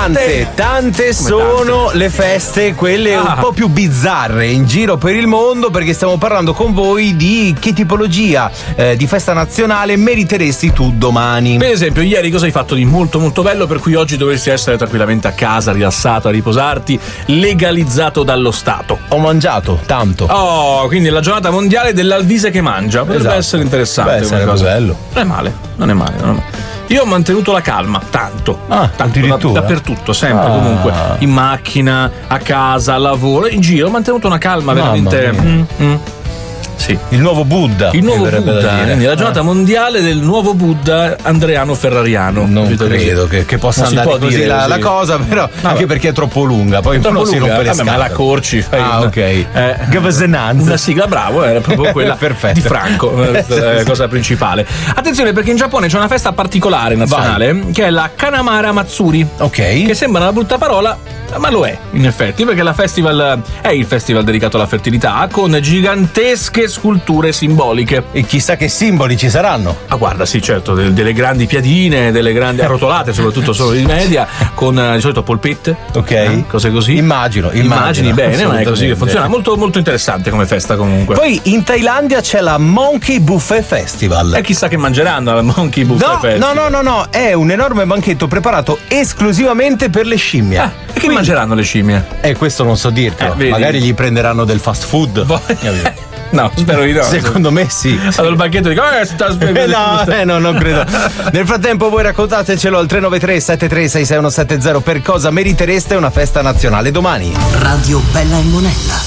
Tante sono le feste, quelle un po' più bizzarre in giro per il mondo, perché stiamo parlando con voi di che tipologia di festa nazionale meriteresti tu domani. Per esempio, ieri cosa hai fatto di molto molto bello per cui oggi dovresti essere tranquillamente a casa, rilassato, a riposarti, legalizzato dallo Stato? Ho mangiato tanto. Oh, quindi la giornata mondiale dell'alvise che mangia. Potrebbe essere interessante. Beh, sarebbe bello. Non è male. Io ho mantenuto la calma, tanto addirittura dappertutto, sempre, comunque, in macchina, a casa, al lavoro, in giro, ho mantenuto una calma veramente. Sì. Il nuovo Buddha. Quindi la giornata mondiale del nuovo Buddha Andreano Ferrariano. Non credo che possa andare così la cosa, però anche perché è troppo lunga. Poi uno si rompe le scatole. Ma la corci. Ok. Una sigla, bravo, era proprio quella di Franco, cosa principale. Attenzione, perché in Giappone c'è una festa particolare nazionale che è la Kanamara Matsuri. Ok. Che sembra una brutta parola, ma lo è in effetti, perché è il festival dedicato alla fertilità, con gigantesche sculture simboliche. E chissà che simboli ci saranno. Guarda, sì, certo, delle grandi piadine, delle grandi arrotolate, soprattutto solo in media, con di solito polpette, cose così. Immagini bene, ma è così che funziona. Molto molto interessante come festa, comunque. Poi in Thailandia c'è la Monkey Buffet Festival. E chissà che mangeranno alla Monkey Buffet Festival. No, è un enorme banchetto preparato esclusivamente per le scimmie. E che mangeranno le scimmie? Questo non so dirtelo. Magari gli prenderanno del fast food. No, spero di no. Secondo me sì. Allora il banchetto dico, no, non credo. Nel frattempo voi raccontatecelo al 393 7366 170 per cosa meritereste una festa nazionale domani. Radio Bella e Monella.